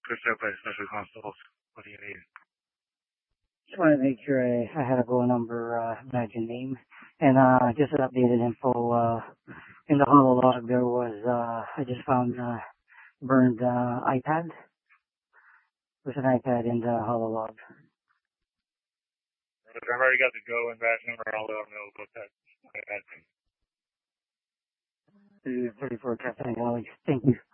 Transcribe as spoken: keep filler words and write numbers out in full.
Christopher Special Constables. What do you need? Just wanted to make sure I, I had a go number, uh, imagine name, and uh, just an updated info. Uh, in the hollow log, there was uh, I just found uh, burned uh, iPad. There's an iPad in the hollow log. I've already got the go and batch number. I'll let them know about that iPad thing. thirty-four Captain Knowledge. Thank you.